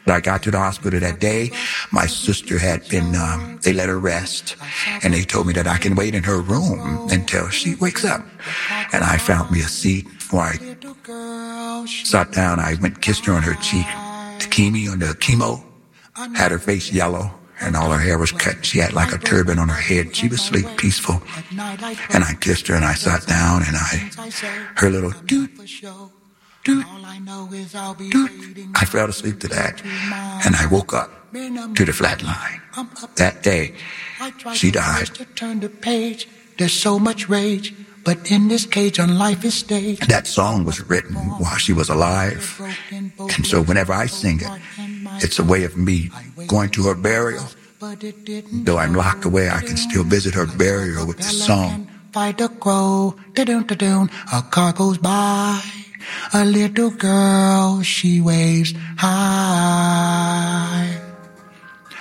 When I got to the hospital that day, my sister had been, they let her rest. And they told me that I can wait in her room until she wakes up. And I found me a seat. Before I sat down, I went and kissed her on her cheek. Takimi on the chemo had her face yellow and all her hair was cut. She had like a turban on her head. She was asleep, peaceful. And I kissed her and I sat down and her little doot, doot, doot. I fell asleep to that. And I woke up to the flat line. That day, she died. There's so much rage, but in this cage on life is staged. That song was written while she was alive. And so whenever I sing it, it's a way of me going to her burial. Though I'm locked away, I can still visit her burial with this song. Fight the crow, da-dun-da-dun, a car goes by. A little girl, she waves high.